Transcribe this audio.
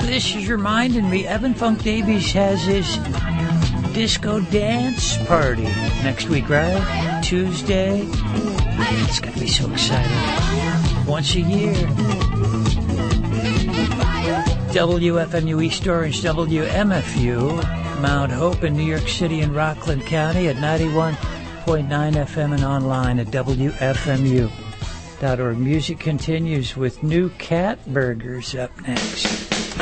this is reminding me, Evan Funk Davies has his disco dance party next week, right? Tuesday. It's going to be so exciting. Once a year. WFMU East Orange, WMFU, Mount Hope in New York City and Rockland County at 91.9 FM and online at WFMU.org. Music continues with New Cat Burgers up next.